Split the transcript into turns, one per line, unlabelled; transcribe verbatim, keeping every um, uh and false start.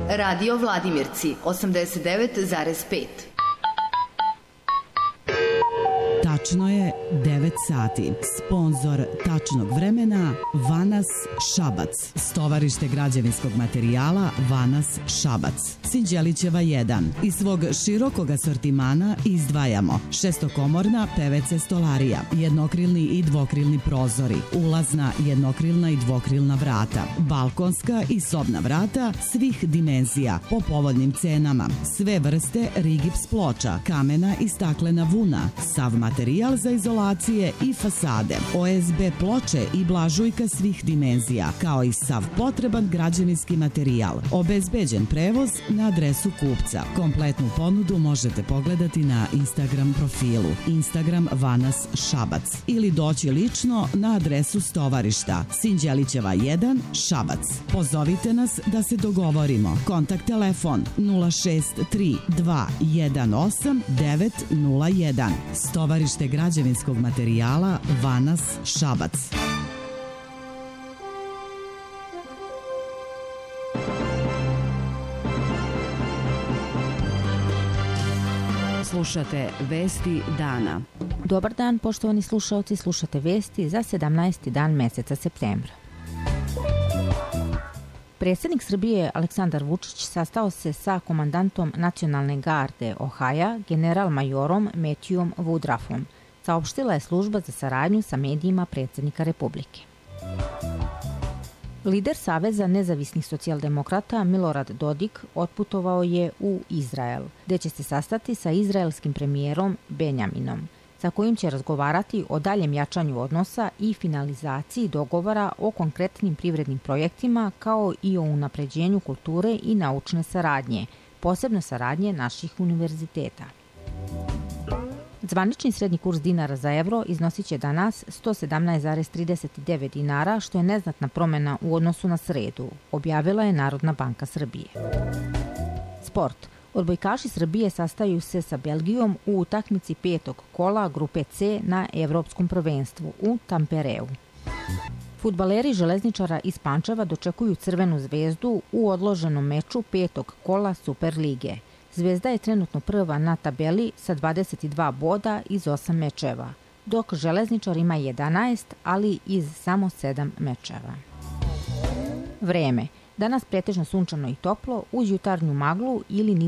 Radio Vladimirci osamdeset devet zarez pet.
Tačno je devet sati. Sponzor tačnog vremena Vanas Šabac. Stovarište građevinskog materijala Vanas Šabac. Sinđelićeva jedan. Iz svog širokog asortimana izdvajamo šestokomorna P V C stolarija, jednokrilni i dvokrilni prozori, ulazna jednokrilna i dvokrilna vrata, balkonska i sobna vrata svih dimenzija po povoljnim cenama, sve vrste rigips ploča, kamena i staklena vuna, sav materijal za izolacije i fasade, O S B ploče i blažujka svih dimenzija, kao i sav potreban građevinski materijal. Obezbeđen prevoz na adresu kupca. Kompletnu ponudu možete pogledati na Instagram profilu Instagram Vanas Šabac ili doći lično na adresu stovarišta Sinđelićeva jedan Šabac. Pozovite nas da se dogovorimo. Kontakt telefon nula šest tri dva jedan osam devet nula jedan. Stovarište građevinskog materijala Vanas Šabac. Slušate Vesti dana.
Dobar dan, poštovani slušaoci, slušate vesti za sedamnaesti dan meseca septembra. Predsjednik Srbije Aleksandar Vučić sastao se sa komandantom Nacionalne garde Ohaja, general-majorom Matthewom Woodruffom, saopštila je služba za saradnju sa medijima predsjednika Republike. Lider Saveza nezavisnih socijaldemokrata Milorad Dodik otputovao je u Izrael, gde će se sastati sa izraelskim premijerom Benjaminom, sa kojim će razgovarati o daljem jačanju odnosa i finalizaciji dogovora o konkretnim privrednim projektima, kao i o unapređenju kulture i naučne saradnje, posebno saradnje naših univerziteta. Zvanični srednji kurs dinara za evro iznosit će danas sto sedamnaest zarez trideset devet dinara, što je neznatna promjena u odnosu na sredu, objavila je Narodna banka Srbije. Sport. Odbojkaši Srbije sastaju se sa Belgijom u utakmici petog kola grupe C na Evropskom prvenstvu u Tampereu. Fudbaleri Železničara iz Pančeva dočekuju Crvenu zvezdu u odloženom meču petog kola Superlige. Zvezda je trenutno prva na tabeli sa dvadeset dva boda iz osam mečeva, dok Železničar ima jedanaest, ali iz samo sedam mečeva. Vreme. Danas pretežno sunčano i toplo uz jutarnju maglu ili